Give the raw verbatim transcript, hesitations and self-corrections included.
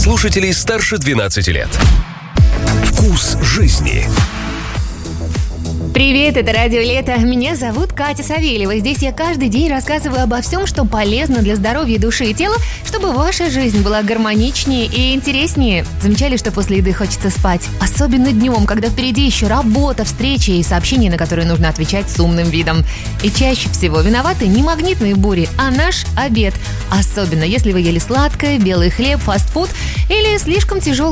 слушателей старше двенадцати лет. Вкус жизни. Привет, это Радио Лето. Меня зовут Катя Савельева. Здесь я каждый день рассказываю обо всем, что полезно для здоровья души и тела, чтобы ваша жизнь была гармоничнее и интереснее. Замечали, что после еды хочется спать? Особенно днем, когда впереди еще работа, встречи и сообщения, на которые нужно отвечать с умным видом. И чаще всего виноваты не магнитные бури, а наш обед. Особенно, если вы ели сладкое, белый хлеб, фастфуд или слишком тяжелый